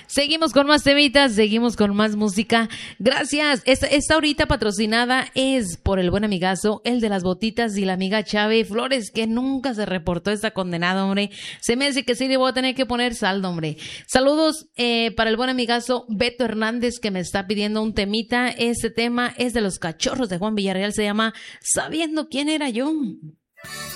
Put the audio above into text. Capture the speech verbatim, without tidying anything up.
Seguimos con más temitas, seguimos con más música. Gracias. Esta, esta ahorita patrocinada es por el buen amigazo, el de las botitas y la amiga Chave Flores, que nunca se reportó esta condenada, hombre. Se me dice que sí le voy a tener que poner saldo, hombre. Saludos eh, para el buen amigazo Beto Hernández, que me está pidiendo un temita. Este tema es de los Cachorros de Juan Villarreal, se llama Sabiendo quién era yo.